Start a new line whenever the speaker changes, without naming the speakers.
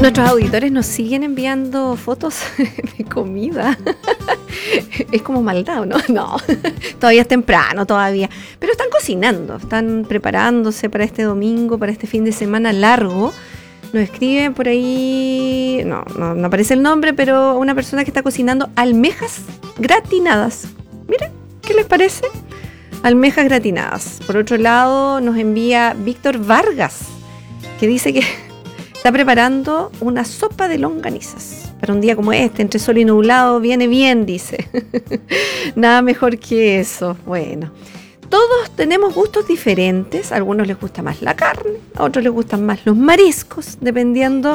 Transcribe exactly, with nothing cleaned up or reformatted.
Nuestros auditores nos siguen enviando fotos de comida. Es como maldad, ¿no? No, todavía es temprano, todavía. Pero están cocinando, están preparándose para este domingo, para este fin de semana largo. Nos escribe por ahí, no, no, no aparece el nombre, pero una persona que está cocinando almejas gratinadas. Miren, ¿qué les parece? Almejas gratinadas. Por otro lado, nos envía Víctor Vargas, que dice que está preparando una sopa de longanizas. Para un día como este, entre sol y nublado, viene bien, dice. Nada mejor que eso. Bueno, todos tenemos gustos diferentes. A algunos les gusta más la carne, a otros les gustan más los mariscos, dependiendo